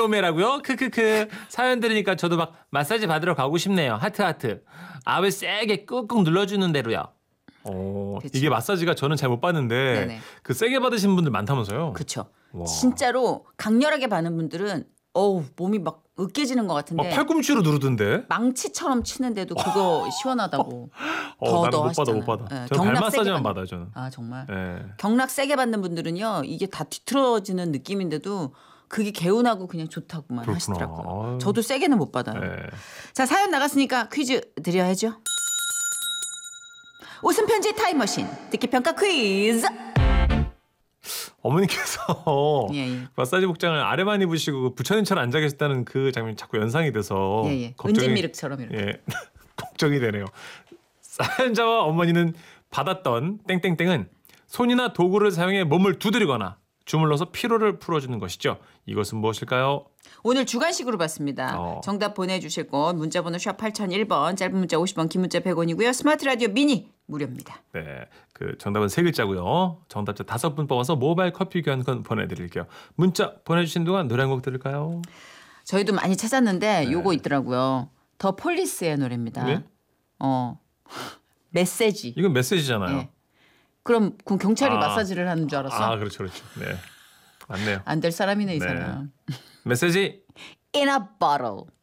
오메오메라고요? 크크크. 사연 들으니까 저도 막 마사지 받으러 가고 싶네요. 하트. 압을 세게 꾹꾹 눌러주는 대로요. 이게 마사지가 저는 잘 못 받는데 네네. 그 세게 받으신 분들 많다면서요? 그렇죠. 와. 진짜로 강렬하게 받는 분들은 몸이 막 으깨지는 것 같은데 팔꿈치로 누르던데. 망치처럼 치는데도 그거 시원하다고 나는 더 못 받아. 하시잖아요. 네, 저는 발 경락 마사지만 세게 받아요 저는. 아 정말. 네. 경락 세게 받는 분들은요 이게 다 뒤틀어지는 느낌인데도 그게 개운하고 그냥 좋다고만 그렇구나. 하시더라고요. 아유. 저도 세게는 못 받아요. 네. 자 사연 나갔으니까 퀴즈 드려야죠. 웃음 편지 타임머신 듣기 평가 퀴즈. 어머니께서 예. 마사지 복장을 아래만 입으시고 부처님처럼 앉아 계셨다는 그 장면이 자꾸 연상이 돼서 예. 걱정이, 은진미륵처럼 이렇게. 예, 걱정이 되네요. 사연자와 어머니는 받았던 땡땡땡은 손이나 도구를 사용해 몸을 두드리거나 주물러서 피로를 풀어주는 것이죠. 이것은 무엇일까요? 오늘 주간식으로 봤습니다. 정답 보내주실 건 문자번호 샵 8001번 짧은 문자 50원 긴 문자 100원이고요. 스마트 라디오 미니 무료입니다. 네, 그 정답은 세 글자고요. 정답자 5분 뽑아서 모바일 커피 교환권 보내드릴게요. 문자 보내주신 동안 노래 한 곡 들을까요? 저희도 많이 찾았는데 요거 있더라고요. 더 폴리스의 노래입니다. 네? 메시지. 이건 메시지잖아요. 예. 그럼 경찰이 마사지를 하는 줄 알았어? 그렇죠. 네, 맞네요. 안 될 사람이네 이 네. 사람. 메시지. In a bottle.